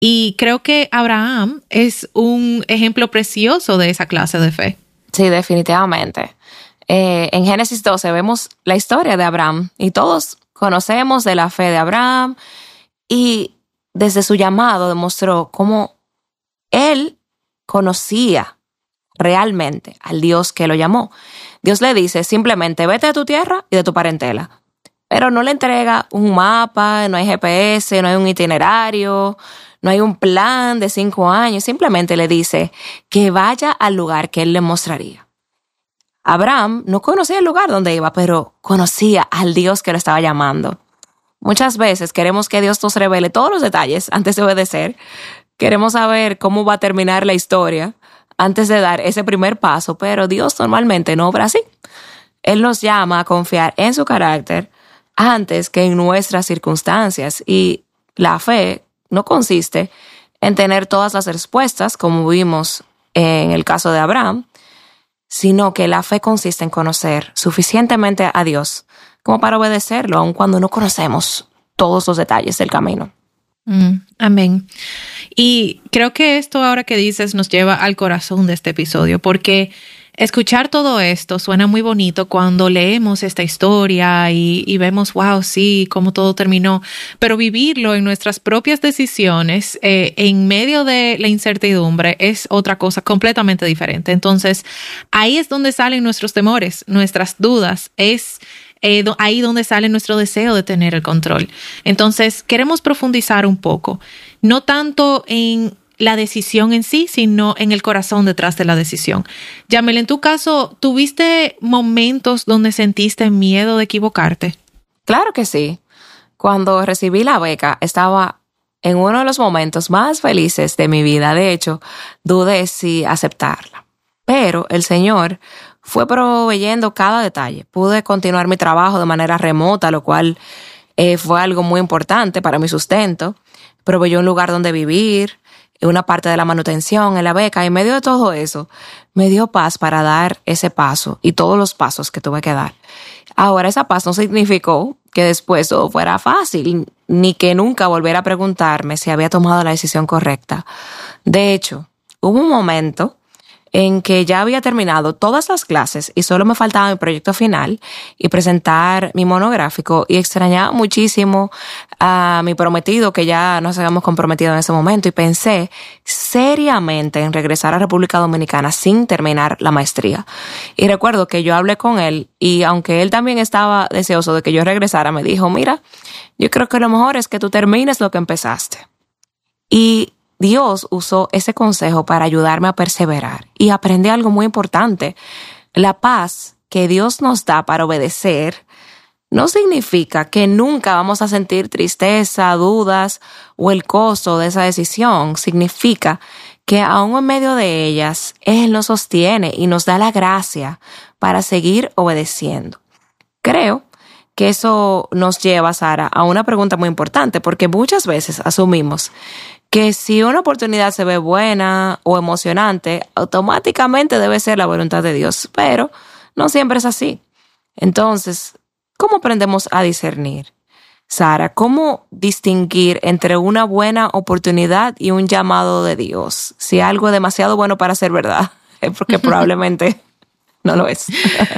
Y creo que Abraham es un ejemplo precioso de esa clase de fe. Sí, definitivamente. En Génesis 12 vemos la historia de Abraham y todos conocemos de la fe de Abraham y desde su llamado demostró cómo él conocía realmente al Dios que lo llamó. Dios le dice simplemente vete de tu tierra y de tu parentela, pero no le entrega un mapa, no hay GPS, no hay un itinerario, no hay un plan de 5 años, simplemente le dice que vaya al lugar que él le mostraría. Abraham no conocía el lugar donde iba, pero conocía al Dios que lo estaba llamando. Muchas veces queremos que Dios nos revele todos los detalles antes de obedecer. Queremos saber cómo va a terminar la historia antes de dar ese primer paso, pero Dios normalmente no obra así. Él nos llama a confiar en su carácter antes que en nuestras circunstancias, y la fe no consiste en tener todas las respuestas, como vimos en el caso de Abraham, sino que la fe consiste en conocer suficientemente a Dios como para obedecerlo, aun cuando no conocemos todos los detalles del camino. Amén. Y creo que esto ahora que dices nos lleva al corazón de este episodio, porque escuchar todo esto suena muy bonito cuando leemos esta historia y vemos, wow, sí, cómo todo terminó, pero vivirlo en nuestras propias decisiones en medio de la incertidumbre es otra cosa completamente diferente. Entonces, ahí es donde salen nuestros temores, nuestras dudas, es ahí donde sale nuestro deseo de tener el control. Entonces, queremos profundizar un poco, no tanto en la decisión en sí, sino en el corazón detrás de la decisión. Yamel, en tu caso, ¿tuviste momentos donde sentiste miedo de equivocarte? Claro que sí. Cuando recibí la beca, estaba en uno de los momentos más felices de mi vida. De hecho, dudé si aceptarla. Pero el Señor fue proveyendo cada detalle. Pude continuar mi trabajo de manera remota, lo cual fue algo muy importante para mi sustento. Proveyó un lugar donde vivir, una parte de la manutención en la beca. Y en medio de todo eso, me dio paz para dar ese paso y todos los pasos que tuve que dar. Ahora, esa paz no significó que después todo fuera fácil, ni que nunca volviera a preguntarme si había tomado la decisión correcta. De hecho, hubo un momento en que ya había terminado todas las clases y solo me faltaba mi proyecto final y presentar mi monográfico, y extrañaba muchísimo a mi prometido, que ya nos habíamos comprometido en ese momento, y pensé seriamente en regresar a República Dominicana sin terminar la maestría. Y recuerdo que yo hablé con él, y aunque él también estaba deseoso de que yo regresara, me dijo, mira, yo creo que lo mejor es que tú termines lo que empezaste. Y Dios usó ese consejo para ayudarme a perseverar, y aprendí algo muy importante. La paz que Dios nos da para obedecer no significa que nunca vamos a sentir tristeza, dudas o el costo de esa decisión. Significa que aún en medio de ellas, Él nos sostiene y nos da la gracia para seguir obedeciendo. Creo que eso nos lleva, Sara, a una pregunta muy importante, porque muchas veces asumimos que si una oportunidad se ve buena o emocionante, automáticamente debe ser la voluntad de Dios, pero no siempre es así. Entonces, ¿cómo aprendemos a discernir? Sara, ¿cómo distinguir entre una buena oportunidad y un llamado de Dios? Si algo es demasiado bueno para ser verdad, es porque probablemente no lo es.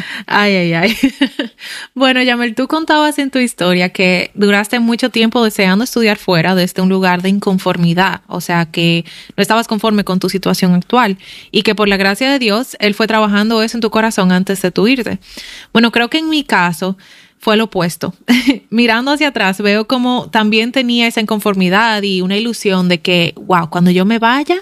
Ay. Bueno, Yamel, tú contabas en tu historia que duraste mucho tiempo deseando estudiar fuera desde un lugar de inconformidad, o sea, que no estabas conforme con tu situación actual y que por la gracia de Dios, Él fue trabajando eso en tu corazón antes de tu irte. Bueno, creo que en mi caso fue lo opuesto. Mirando hacia atrás, veo como también tenía esa inconformidad y una ilusión de que, wow, cuando yo me vaya,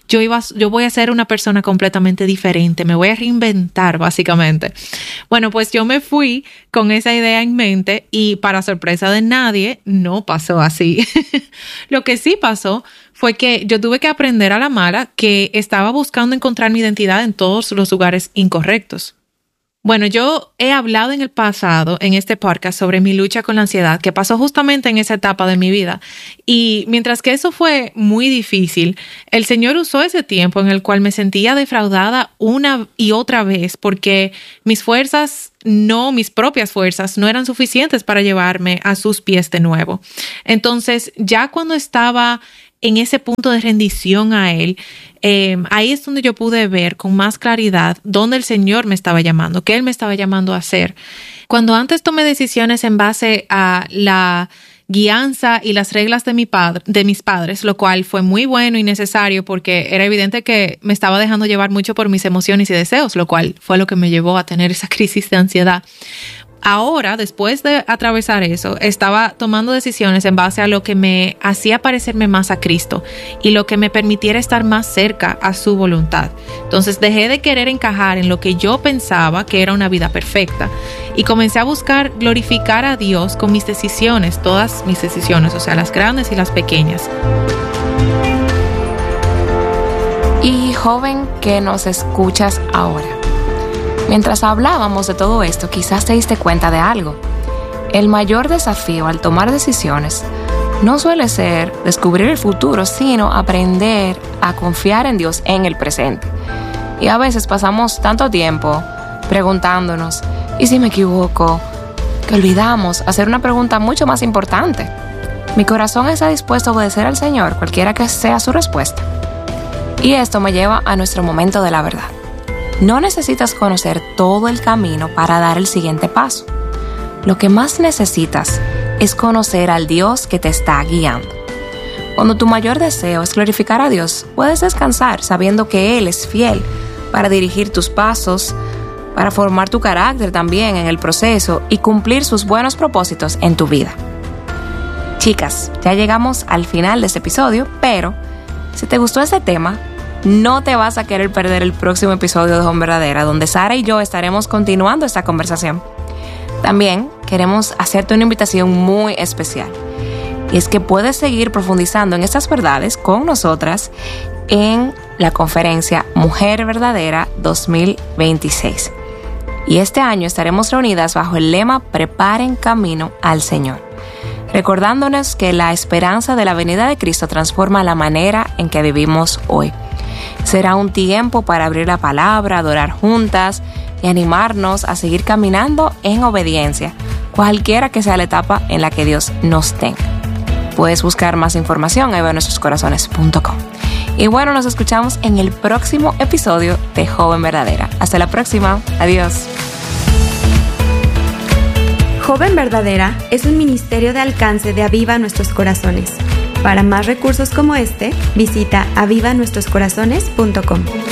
yo voy a ser una persona completamente diferente, me voy a reinventar básicamente. Bueno, pues yo me fui con esa idea en mente y para sorpresa de nadie, no pasó así. Lo que sí pasó fue que yo tuve que aprender a la mala que estaba buscando encontrar mi identidad en todos los lugares incorrectos. Bueno, yo he hablado en el pasado, en este podcast, sobre mi lucha con la ansiedad, que pasó justamente en esa etapa de mi vida. Y mientras que eso fue muy difícil, el Señor usó ese tiempo en el cual me sentía defraudada una y otra vez porque mis propias fuerzas, no eran suficientes para llevarme a sus pies de nuevo. Entonces, ya cuando estaba en ese punto de rendición a Él, ahí es donde yo pude ver con más claridad dónde el Señor me estaba llamando, qué Él me estaba llamando a hacer. Cuando antes tomé decisiones en base a la guianza y las reglas de mis padres, lo cual fue muy bueno y necesario porque era evidente que me estaba dejando llevar mucho por mis emociones y deseos, lo cual fue lo que me llevó a tener esa crisis de ansiedad. Ahora, después de atravesar eso, estaba tomando decisiones en base a lo que me hacía parecerme más a Cristo y lo que me permitiera estar más cerca a su voluntad. Entonces dejé de querer encajar en lo que yo pensaba que era una vida perfecta y comencé a buscar glorificar a Dios con mis decisiones, todas mis decisiones, o sea, las grandes y las pequeñas. Y joven que nos escuchas ahora, mientras hablábamos de todo esto, quizás te diste cuenta de algo. El mayor desafío al tomar decisiones no suele ser descubrir el futuro, sino aprender a confiar en Dios en el presente. Y a veces pasamos tanto tiempo preguntándonos, ¿y si me equivoco?, que olvidamos hacer una pregunta mucho más importante. ¿Mi corazón está dispuesto a obedecer al Señor, cualquiera que sea su respuesta? Y esto me lleva a nuestro momento de la verdad. No necesitas conocer todo el camino para dar el siguiente paso. Lo que más necesitas es conocer al Dios que te está guiando. Cuando tu mayor deseo es glorificar a Dios, puedes descansar sabiendo que Él es fiel para dirigir tus pasos, para formar tu carácter también en el proceso y cumplir sus buenos propósitos en tu vida. Chicas, ya llegamos al final de este episodio, pero si te gustó este tema, no te vas a querer perder el próximo episodio de Joven Verdadera, donde Sara y yo estaremos continuando esta conversación. También queremos hacerte una invitación muy especial. Y es que puedes seguir profundizando en estas verdades con nosotras en la conferencia Mujer Verdadera 2026. Y este año estaremos reunidas bajo el lema Preparen camino al Señor, recordándonos que la esperanza de la venida de Cristo transforma la manera en que vivimos hoy. Será un tiempo para abrir la palabra, adorar juntas y animarnos a seguir caminando en obediencia, cualquiera que sea la etapa en la que Dios nos tenga. Puedes buscar más información en nuestroscorazones.com. Y bueno, nos escuchamos en el próximo episodio de Joven Verdadera. Hasta la próxima. Adiós. Joven Verdadera es un ministerio de alcance de Aviva Nuestros Corazones. Para más recursos como este, visita avivanuestroscorazones.com.